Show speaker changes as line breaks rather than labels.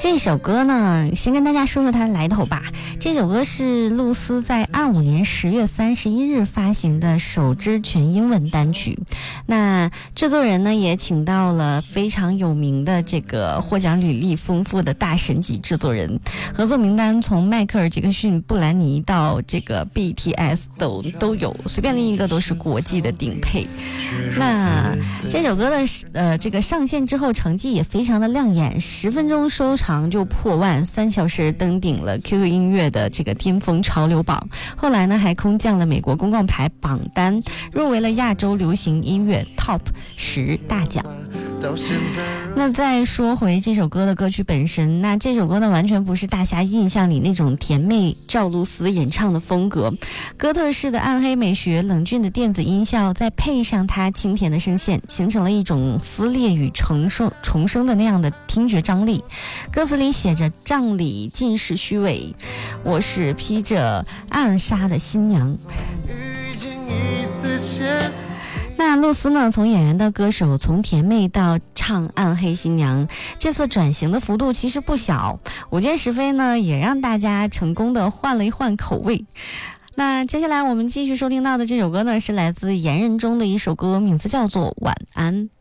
这首歌呢，先跟大家说说它的来头吧。这首歌是露丝在25年10月31日发行的首支全英文单曲。那制作人呢，也请到了非常有名的这个获奖履历丰富的大神级制作人，合作名单从迈克尔·杰克逊、布兰妮到这个 BTS 都有，随便另一个都是国际的顶配。那这首歌的这个上线之后成绩也非常的亮眼，10分钟收藏就破万，3小时登顶了 QQ 音乐的这个巅峰潮流榜。后来呢，还空降了美国公告牌榜单，入围了亚洲流行音乐 Top 10大奖。那再说回这首歌的歌曲本身，那这首歌呢，完全不是大侠印象里那种甜妹赵露思演唱的风格，哥特式的暗黑美学、冷峻的电子音效，再配上它清甜的声线，形成了一种撕裂与重生的那样的听觉张力。歌词里写着葬礼尽是虚伪，我是披着暗纱的新娘。那露丝呢，从演员到歌手，从甜妹到唱暗黑新娘，这次转型的幅度其实不小。午间时分呢，也让大家成功的换了一换口味。那接下来我们继续收听到的这首歌呢，是来自言人中的一首歌，名字叫做《晚安》。